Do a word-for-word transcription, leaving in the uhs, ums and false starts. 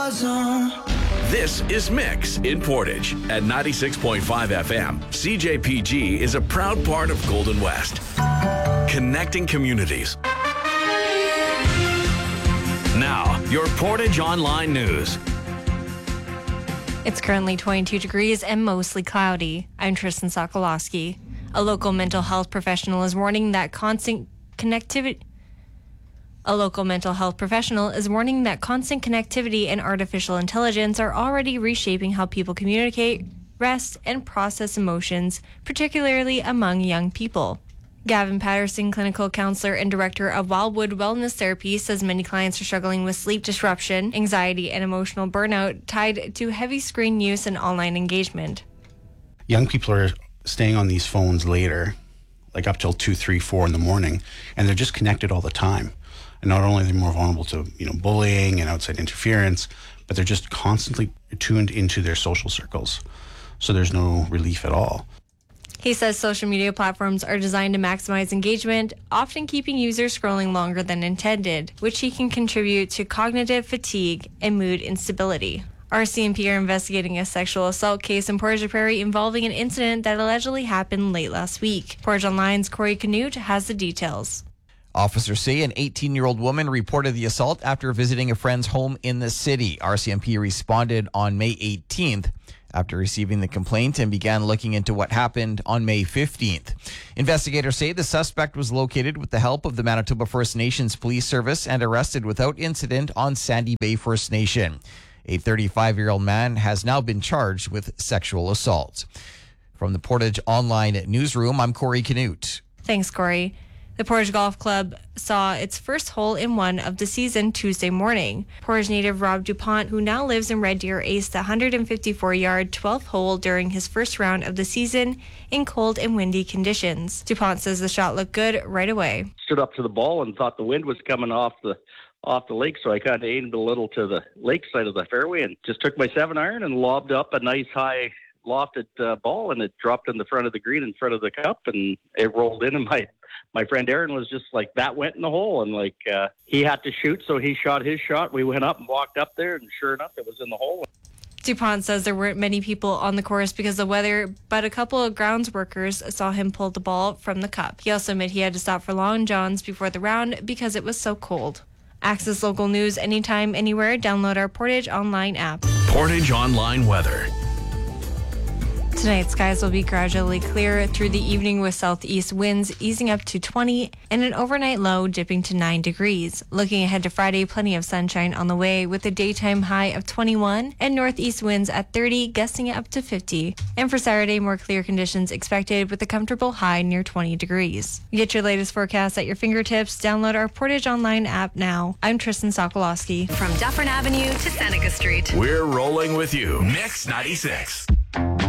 This is Mix in Portage at ninety-six point five F M. C J P G is a proud part of Golden West, connecting communities. Now, your Portage Online News. It's currently twenty-two degrees and mostly cloudy. I'm Tristan Sokolowski. A local mental health professional is warning that constant connectivity... A local mental health professional is warning that constant connectivity and artificial intelligence are already reshaping how people communicate, rest, and process emotions, particularly among young people. Gavin Patterson, clinical counselor and director of Wildwood Wellness Therapy, says many clients are struggling with sleep disruption, anxiety, and emotional burnout tied to heavy screen use and online engagement. Young people are staying on these phones later, like up till two, three, four in the morning, and they're just connected all the time. And not only are they more vulnerable to, you know, bullying and outside interference, but they're just constantly tuned into their social circles. So there's no relief at all. He says social media platforms are designed to maximize engagement, often keeping users scrolling longer than intended, which he can contribute to cognitive fatigue and mood instability. R C M P are investigating a sexual assault case in Portage Prairie involving an incident that allegedly happened late last week. Portage Online's Corey Canute has the details. Officers say an eighteen-year-old woman reported the assault after visiting a friend's home in the city. R C M P responded on May eighteenth after receiving the complaint and began looking into what happened on May fifteenth. Investigators say the suspect was located with the help of the Manitoba First Nations Police Service and arrested without incident on Sandy Bay First Nation. A thirty-five-year-old man has now been charged with sexual assault. From the Portage Online Newsroom, I'm Corey Canute. Thanks, Corey. The Portage Golf Club saw its first hole-in-one of the season Tuesday morning. Portage native Rob DuPont, who now lives in Red Deer, aced the one hundred fifty-four-yard twelfth hole during his first round of the season in cold and windy conditions. DuPont says the shot looked good right away. Stood up to the ball and thought the wind was coming off the off the lake, so I kind of aimed a little to the lake side of the fairway and just took my seven iron and lobbed up a nice high lofted uh, ball, and it dropped in the front of the green in front of the cup, and it rolled in, and my my friend Aaron was just like, that went in the hole, and like uh, he had to shoot, so he shot his shot. We went up and walked up there, and sure enough, it was in the hole. DuPont says there weren't many people on the course because of the weather, but a couple of grounds workers saw him pull the ball from the cup. He also admitted he had to stop for Long John's before the round because it was so cold. Access local news anytime, anywhere. Download our Portage Online app. Portage Online weather. Tonight, skies will be gradually clear through the evening with southeast winds easing up to twenty and an overnight low dipping to nine degrees. Looking ahead to Friday, plenty of sunshine on the way with a daytime high of twenty-one and northeast winds at thirty, gusting up to fifty. And for Saturday, more clear conditions expected with a comfortable high near twenty degrees. Get your latest forecast at your fingertips. Download our Portage Online app now. I'm Tristan Sokolowski. From Dufferin Avenue to Seneca Street. We're rolling with you. Mix ninety-six.